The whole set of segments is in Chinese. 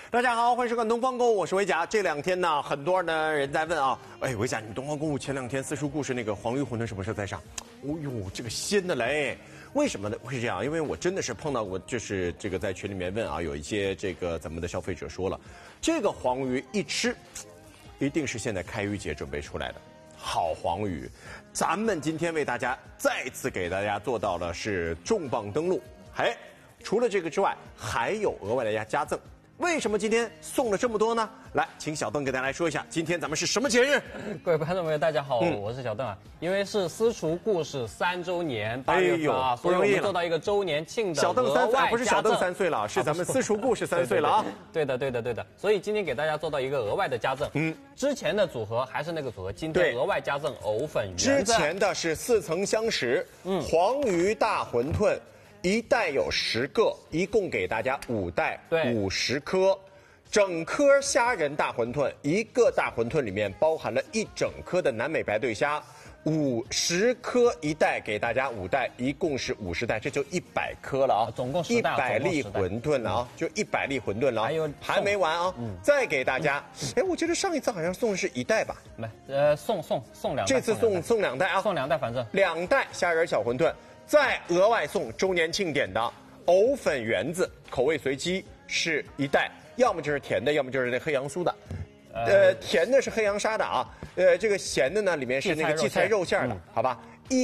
大家好，欢迎收看东方购物，我是维甲。这两天呢，很多人在问啊，哎，维甲，你东方购物前两天私塾故事那个黄鱼馄饨什么时候再上？哦呦，这个鲜的嘞！为什么呢？会是这样？因为我真的是碰到过，就是这个在群里面问啊，有一些这个咱们的消费者说了，这个黄鱼一吃，一定是现在开渔节准备出来的好黄鱼。咱们今天为大家再次给大家做到的是重磅登陆，除了这个之外，还有额外的加赠。为什么今天送了这么多呢？来，请小邓给大家来说一下，今天咱们是什么节日？ 各位观众朋友，大家好，我是小邓啊。因为是私厨故事3周年，8月份啊，所以我们做到一个周年庆的小邓3岁，不是小邓 3 岁了，是咱们私厨故事3岁了啊。 对的。所以今天给大家做到一个额外的加赠。之前的组合还是那个组合，今天额外加赠藕粉圆子。 之前的是4层香食，黄鱼大馄饨。一袋有10个，一共给大家5袋，50颗。整颗虾仁大馄饨，一个大馄饨里面包含了1整颗的南美白对虾，50颗一袋给大家5袋，一共是50袋，这就100颗了啊！ 总共10袋 ，100粒馄饨了啊，就100粒馄饨了啊，还没完啊！再给大家，我记得上一次好像送的是1袋吧？ 没，送2袋， 这次送2袋啊， 送2袋，反正 2袋虾仁小馄饨。再额外送周年庆典的藕粉圆子，口味随机，是1袋，要么就是甜的，要么就是那黑杨酥的。甜的是黑杨沙的啊，这个咸的呢里面是那个荠菜肉馅的，好吧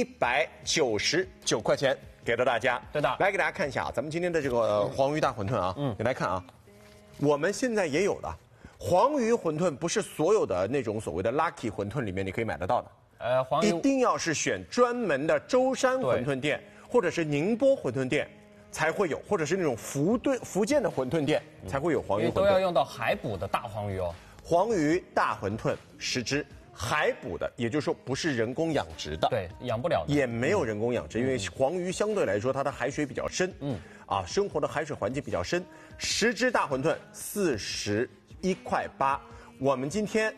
，199块钱给到大家。 对的， 来给大家看一下啊，咱们今天的这个黄鱼大馄饨啊，给大家看啊，我们现在也有的黄鱼馄饨，不是所有的那种所谓的 lucky 馄饨里面你可以买得到的。一定要是选专门的舟山馄饨店，或者是宁波馄饨店才会有，或者是那种福建的馄饨店才会有黄鱼馄饨。 都要用到海捕的大黄鱼哦。 黄鱼大馄饨10只，海捕的，也就是说不是人工养殖的， 对，养不了的， 也没有人工养殖，因为黄鱼相对来说它的海水比较深，生活的海水环境比较深。10只大馄饨41.8块，我们今天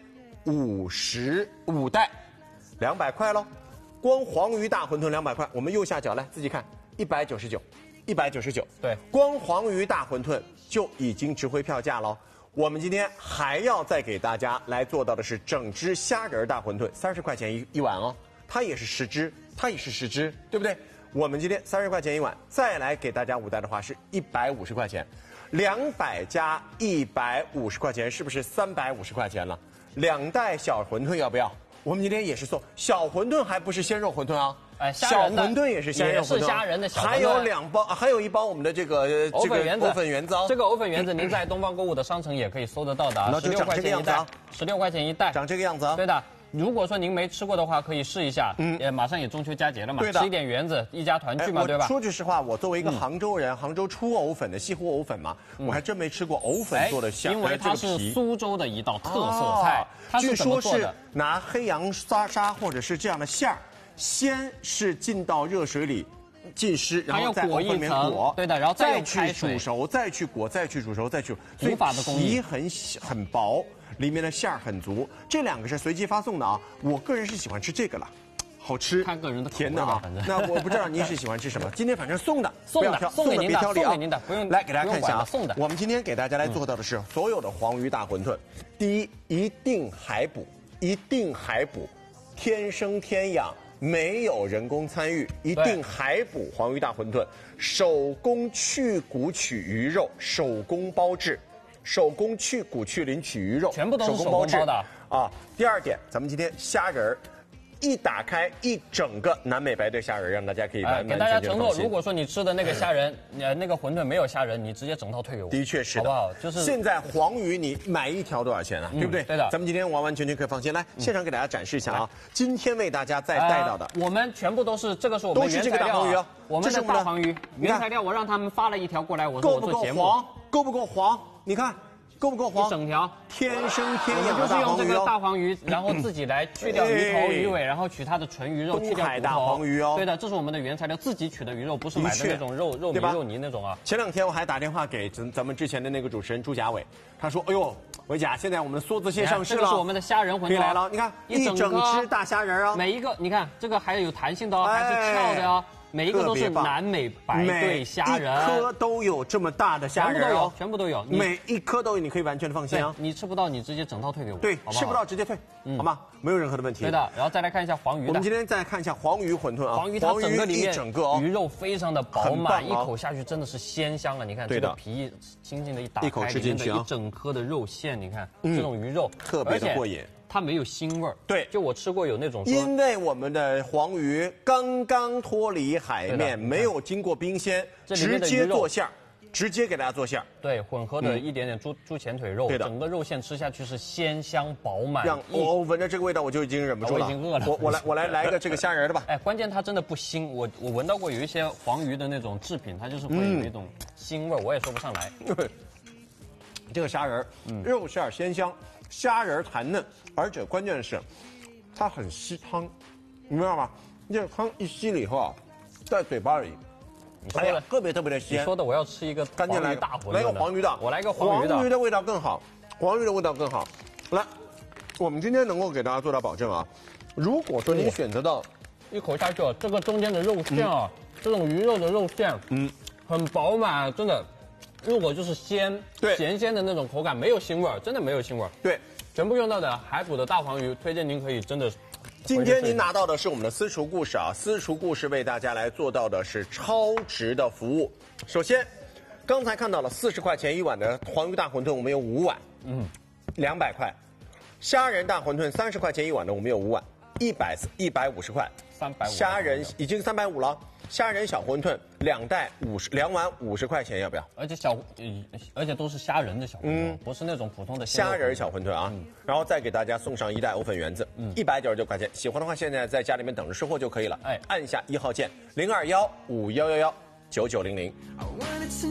55袋。200块喽，光黄鱼大馄饨200块。我们右下角来自己看，199， 对， 光黄鱼大馄饨就已经值回票价喽。我们今天还要再给大家来做到的是整只虾仁大馄饨，30块钱一碗哦，它也是10只，对不对？我们今天30块钱一碗，再来给大家5袋的话是150块钱，200加150块钱，是不是350块钱了？2袋小馄饨要不要？我们今天也是送小馄饨，还不是鲜肉馄饨啊！小馄饨也是鲜肉馄饨， 也是虾仁的小馄饨， 还有2包，还有1包我们的这个藕粉圆子啊。 这个藕粉圆子您在东方购物的商城也可以搜得到的，16块钱一袋，16块钱一袋， 长这个样子啊。 对的。如果说您没吃过的话，可以试一下。马上也中秋佳节了嘛，吃一点圆子，一家团聚嘛，对吧？ 说句实话，我作为一个杭州人，杭州出藕粉的西湖藕粉嘛，我还真没吃过藕粉做的馅， 因为它是苏州的一道特色菜。 据说是拿黑杨沙或者是这样的馅儿，先是浸到热水里浸湿，然后在藕粉里面裹， 对的，然后再去煮熟，再去裹，再去煮熟，再去，所以皮很薄。里面的馅儿很足，这2个是随机发送的啊。我个人是喜欢吃这个了，好吃， 看个人的甜的啊。那我不知道您是喜欢吃什么，今天反正送的给您的， 不用来给大家看一下啊。 送的， 我们今天给大家来做到的是所有的黄鱼大馄饨，第一，一定海捕，天生天养，没有人工参与，一定海捕黄鱼大馄饨，手工去骨取鱼肉，手工包制。手工去骨去鳞取鱼肉， 全部都是手工包的啊。第2点，咱们今天虾仁一打开1整个南美白对虾仁，让大家可以给大家承诺，如果说你吃的那个虾仁，那个馄饨没有虾仁，你直接整套退给我。 的确是的， 好不好？就是现在黄鱼你买1条多少钱啊？对不对？ 对的。 咱们今天完完全全可以放心。来，现场给大家展示一下啊。今天为大家再带到的， 我们全部都是这个是我们都是这个大黄鱼啊。 我们的大黄鱼原材料，我让他们发了1条过来，我说我做节目够不够黄？你看。够不够黄？ 一整条， 天生天养的就是用这个大黄鱼，然后自己来去掉鱼头鱼尾，然后取它的纯鱼肉，去掉骨头。 大黄鱼哦， 对的，这是我们的原材料，自己取的鱼肉，不是买的那种肉糜肉泥那种啊。 前2天我还打电话给咱们之前的那个主持人朱家伟，他说：“哎呦，维甲，现在我们的梭子蟹上市了， 这是我们的虾仁馄饨来了，你看1整只大虾仁啊， 每一个你看这个还有弹性的哦，还是翘的哦。” 每一个都是南美白对虾仁， 一颗都有这么大的虾仁哦， 全部都有， 每一颗都有，你可以完全的放心啊。 你吃不到，你直接整套退给我。 对， 好不好吃不到直接退，好吗？没有任何的问题。 对的，然后再来看一下黄鱼的。 我们今天再来看一下黄鱼馄饨啊， 黄鱼它整个里面鱼肉非常的饱满，一口下去真的是鲜香啊！你看这个皮轻轻的一打开， 一口吃进去啊， 一整颗的肉馅，你看这种鱼肉特别的过瘾。 它没有腥味儿， 对， 就我吃过有那种， 因为我们的黄鱼刚刚脱离海面，没有经过冰鲜，直接做馅儿，直接给大家做馅儿。 对，混合的一点点猪前腿肉，整个肉馅吃下去是鲜香饱满。 我闻着这个味道我就已经忍不住了， 我已经饿了。 我来一个这个虾仁的吧。 哎，关键它真的不腥，我闻到过有一些黄鱼的那种制品，它就是会有一种腥味，我也说不上来。 这个虾仁，肉馅鲜香，虾仁弹嫩，而且关键是，它很吸汤，你知道吗？这个汤一吸了以后啊，在嘴巴里，哎呀，特别的鲜。 你说的我要吃一个赶紧来大馄饨， 来个黄鱼的， 我来个黄鱼的， 黄鱼的味道更好，黄鱼的味道更好。来，我们今天能够给大家做到保证啊，如果说你选择到一口下去，这个中间的肉馅啊，这种鱼肉的肉馅，很饱满，真的。入口就是鲜，咸鲜的那种口感，没有腥味儿，真的没有腥味儿。 对， 全部用到的海捕的大黄鱼，推荐您可以真的。 今天您拿到的是我们的私厨故事啊，私厨故事为大家来做到的是超值的服务。首先，刚才看到了40块钱一碗的黄鱼大馄饨，我们有5碗，200块；虾仁大馄饨30块钱一碗的，我们有5碗，150块。 350。 虾仁已经350了。虾仁小馄饨2碗50块钱，要不要？ 而且都是虾仁的小馄饨，不是那种普通的虾仁小馄饨啊。然后再给大家送上1袋欧粉圆子，199块钱。喜欢的话，现在在家里面等着收货就可以了。哎，按下1号键，02151119900。